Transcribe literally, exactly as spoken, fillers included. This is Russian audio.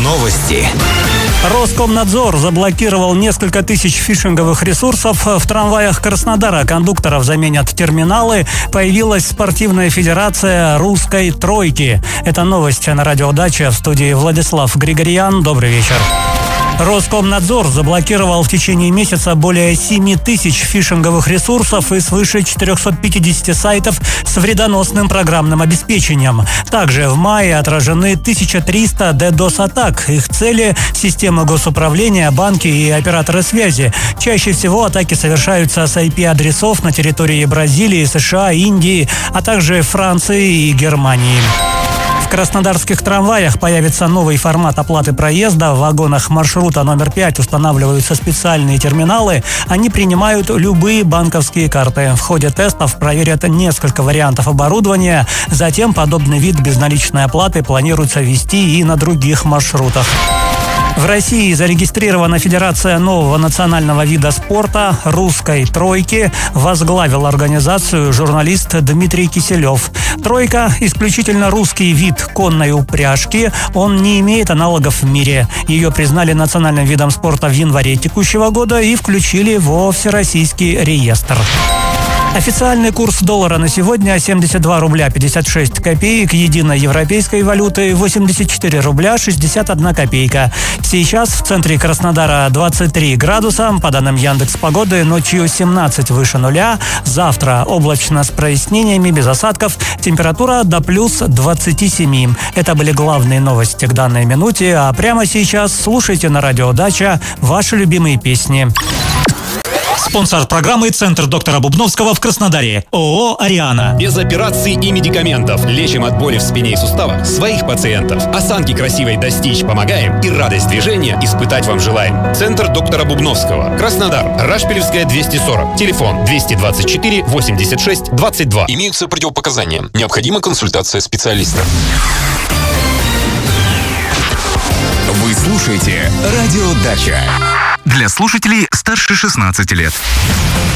Новости. Роскомнадзор заблокировал несколько тысяч фишинговых ресурсов. В трамваях Краснодара кондукторов заменят терминалы. Появилась спортивная федерация русской тройки. Это новость на радио «Дача». В студии Владислав Григорьян. Добрый вечер. Роскомнадзор заблокировал в течение месяца более семи тысяч фишинговых ресурсов и свыше четырехсот пятидесяти сайтов с вредоносным программным обеспечением. Также в мае отражены тысяча триста ддос-атак. Их цели – системы госуправления, банки и операторы связи. Чаще всего атаки совершаются с ай пи-адресов на территории Бразилии, США, Индии, а также Франции и Германии. В краснодарских трамваях появится новый формат оплаты проезда. В вагонах маршрута номер пять устанавливаются специальные терминалы. Они принимают любые банковские карты. В ходе тестов проверят несколько вариантов оборудования. Затем подобный вид безналичной оплаты планируется ввести и на других маршрутах. В России зарегистрирована Федерация нового национального вида спорта русской тройки. Возглавил организацию журналист Дмитрий Киселев. Тройка – исключительно русский вид конной упряжки. Он не имеет аналогов в мире. Ее признали национальным видом спорта в январе текущего года и включили во всероссийский реестр. Официальный курс доллара на сегодня семьдесят два рубля пятьдесят шесть копеек, единой европейской валюты восемьдесят четыре рубля шестьдесят одна копейка. Сейчас в центре Краснодара двадцать три градуса, по данным Яндекс.Погоды, ночью семнадцать выше нуля. Завтра облачно с прояснениями, без осадков, температура до плюс двадцати семи. Это были главные новости к данной минуте, а прямо сейчас слушайте на радио «Дача» ваши любимые песни. Спонсор программы «Центр доктора Бубновского» в Краснодаре. ООО «Ариана». Без операций и медикаментов. Лечим от боли в спине и суставах своих пациентов. Осанки красивой достичь помогаем и радость движения испытать вам желаем. Центр доктора Бубновского. Краснодар. Рашпилевская, двести сорок. Телефон двести двадцать четыре восемьдесят шесть двадцать два. Имеются противопоказания. Необходима консультация специалиста. Вы слушаете радио «Дача». Для слушателей старше шестнадцати лет.